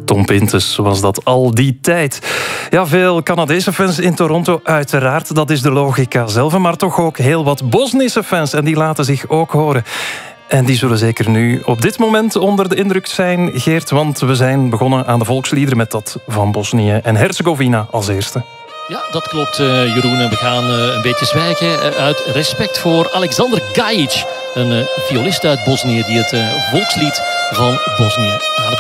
Tom Pintes was dat al die tijd. Ja, veel Canadese fans in Toronto, uiteraard. Dat is de logica zelf. Maar toch ook heel wat Bosnische fans. En die laten zich ook horen. En die zullen zeker nu op dit moment onder de indruk zijn, Geert. Want we zijn begonnen aan de volksliederen met dat van Bosnië en Herzegovina als eerste. Ja, dat klopt, Jeroen. En we gaan een beetje zwijgen uit respect voor Alexander Gajic. Een violist uit Bosnië die het volkslied van Bosnië aan het